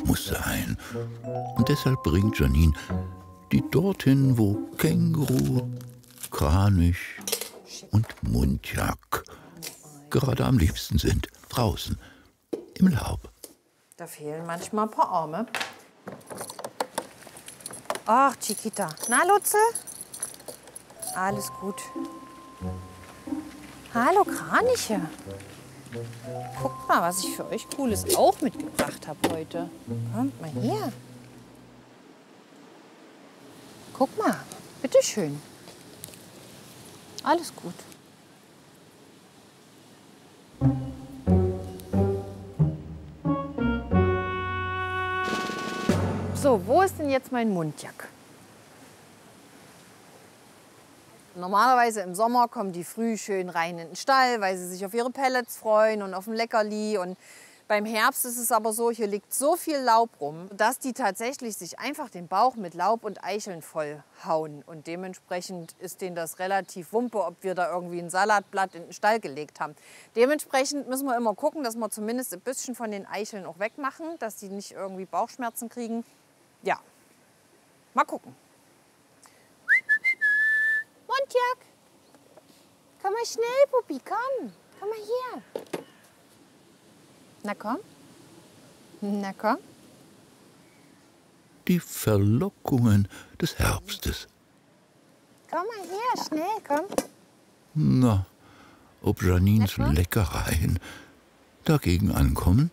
muss sein. Und deshalb bringt Janine die dorthin, wo Känguru, Kranich und Muntjak gerade am liebsten sind. Draußen, im Laub. Da fehlen manchmal ein paar Arme. Ach, Chiquita. Na, Lutze? Alles gut. Hallo, Kraniche. Guckt mal, was ich für euch Cooles auch mitgebracht habe heute. Kommt mal her. Guck mal, bitteschön. Alles gut. So, wo ist denn jetzt mein Muntjak? Normalerweise im Sommer kommen die früh schön rein in den Stall, weil sie sich auf ihre Pellets freuen und auf ein Leckerli. Und beim Herbst ist es aber so, hier liegt so viel Laub rum, dass die tatsächlich sich einfach den Bauch mit Laub und Eicheln vollhauen. Und dementsprechend ist denen das relativ wumpe, ob wir da irgendwie ein Salatblatt in den Stall gelegt haben. Dementsprechend müssen wir immer gucken, dass wir zumindest ein bisschen von den Eicheln auch wegmachen, dass die nicht irgendwie Bauchschmerzen kriegen. Ja, mal gucken. Muntjak, komm mal schnell, Puppi, komm. Komm mal her. Na komm. Na komm. Die Verlockungen des Herbstes. Komm mal her, schnell, komm. Na, ob Janines Leckereien dagegen ankommen?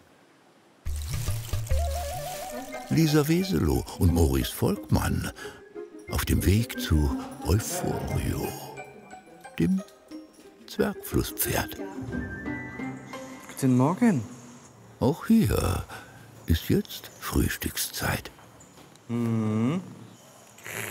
Lisa Weselow und Maurice Volkmann auf dem Weg zu Euphorio, dem Zwergflusspferd. Guten Morgen. Auch hier ist jetzt Frühstückszeit. Mhm.